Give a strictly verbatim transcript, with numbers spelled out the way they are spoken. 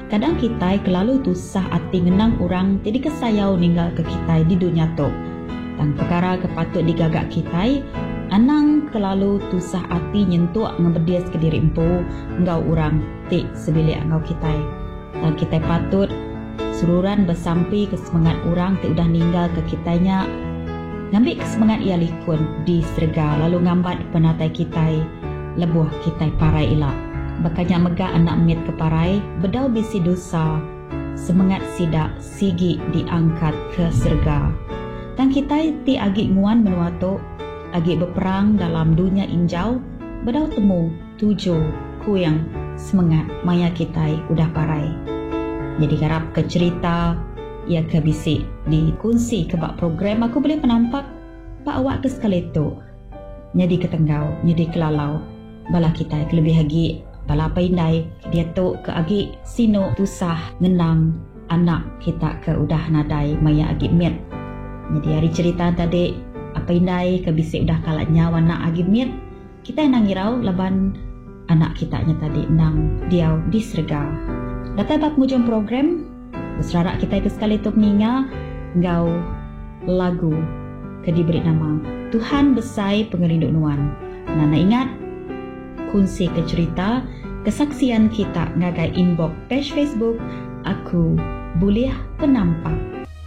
Kadang kita kelalu tusah hati ngenang orang tidak kesayau ninggal ke kita di dunia tu. Tang perkara kepatut digagak kita, anang kelalu tusah hati nyentuh ngebedias ke diri empu, engkau orang tik sebilik engkau kita. Dan kita patut sururan bersampai ke semangat orang tik udah ninggal ke kitanya, ngambil kesemangat ia likun di serga lalu ngambat penatai kita, lebuh kita parai ilak. Bakanya megah anak mit ke parai, bedau bisi dosa, semangat sidak sigi diangkat ke serga. Dan kita ti agi nguan menuato, agi berperang dalam dunia injau, bedau temu tujuh kuyang semangat maya kita udah parai. Jadi garap ke cerita, ia ke bisi dikunci ke bak program aku boleh penampak pak awak ke sekali tu. Nyadi ketenggau, nyadi kelalau, bala kita lebih lagi bala apa indai dia tu ke agi sino tusah ngenang anak kita ke udah nadai maya agi miet. Jadi hari cerita tadi apa indai ke bisi udah kalat nyawa nak agi miet, kita nang irau laban anak kitanya tadi nang diau di serga. Data bak mujung program berserak kita ke sekali tu mengingat ngau lagu ke diberi nama Tuhan Besai Pengerinduk Nuan. Nana ingat kunci ke cerita kesaksian kita ngagai inbox page Facebook Aku Boleh Penampak.